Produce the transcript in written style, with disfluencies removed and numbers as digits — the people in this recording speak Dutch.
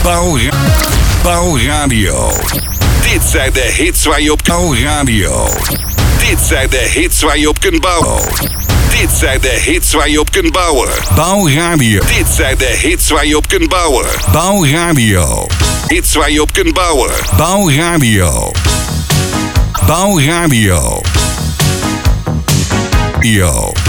Bouwradio. Dit zijn de hits waar je op Bouwradio. Dit zijn de hits waar je op kunt bouwen. Dit zijn de hits waar je op kunt bouwen. Bouwradio. Dit zijn de hits waar je op kunt bouwen. Bouwradio. Hits waar je op kunt bouwen. Bouwradio. Bouwradio. Yo.